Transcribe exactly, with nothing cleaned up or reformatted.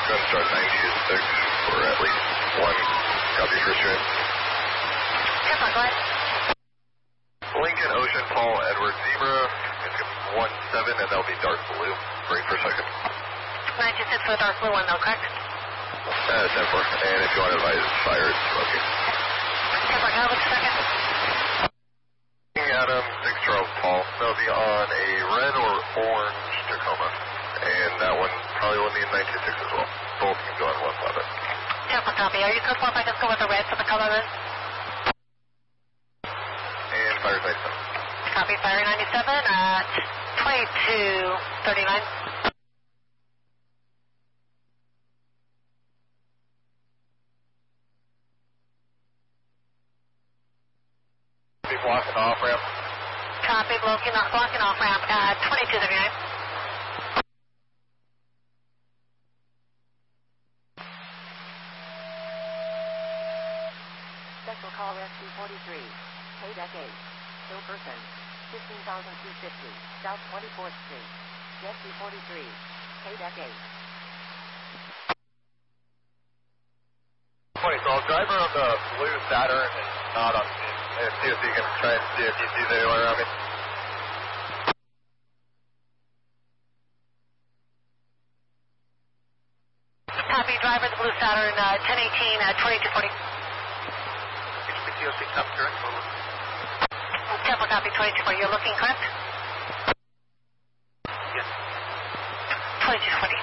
Gun start nine two six for at least one. Copy first unit. Tempo, go ahead. Lincoln Ocean Paul Edward Zebra. It's one seven and that'll be dark blue. Break for a second. nine two six for the dark blue one though, correct? Uh, ten four. And if you want to advise fire, it's smoking. Tempo, go with second. Adam, six Charles Paul. They'll be on a red or orange Tacoma. And that one probably will need nine two six as well. Both can go on one eleven. Tempo, copy. Are you comfortable if I just go with the red for the color then? And fire ninety-seven. Copy, fire ninety-seven at twenty-two thirty-nine. Be blocking off ramp. Copy, blocking, blocking off ramp at twenty-two thirty-nine. Special call S C forty-three. K deck eight. Still person. fifteen thousand two hundred fifty. South twenty-fourth Street. S C forty-three. K deck eight. twenty, so driver on the blue Saturn is not on scene. And see if you can try and see if he sees anyone around me. Copy, driver, the blue Saturn, uh, ten eighteen at twenty-two forty. H P T O six, copy, correct? Tempo, copy, twenty-two forty. You're looking correct? Yes. twenty-two forty.